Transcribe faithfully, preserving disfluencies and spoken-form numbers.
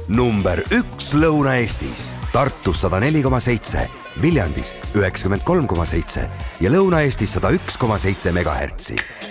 number üks Lõuna-Eestis. Tartus sada neli koma seitse, Viljandis üheksakümmend kolm koma seitse ja Lõuna-Eestis sada üks koma seitse megahertsi.